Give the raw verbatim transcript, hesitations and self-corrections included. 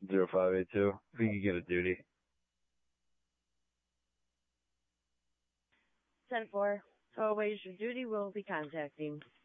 zero five eight two. If you could get a duty. ten four. So always your duty will be contacting.